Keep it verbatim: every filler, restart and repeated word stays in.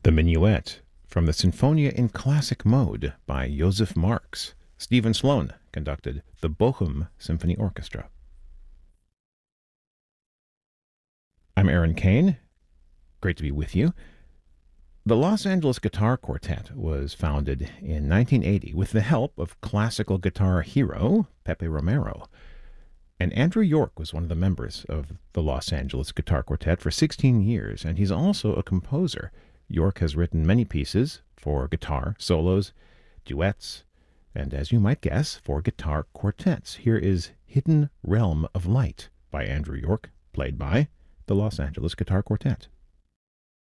The Minuet from the Sinfonia in Classic Mode by Joseph Marx. Stephen Sloan conducted the Bochum Symphony Orchestra. I'm Aaron Kane. Great to be with you. The Los Angeles Guitar Quartet was founded in nineteen eighty with the help of classical guitar hero Pepe Romero. And Andrew York was one of the members of the Los Angeles Guitar Quartet for sixteen years, and he's also a composer. York has written many pieces for guitar, solos, duets, and as you might guess, for guitar quartets. Here is Hidden Realm of Light by Andrew York, played by the Los Angeles Guitar Quartet.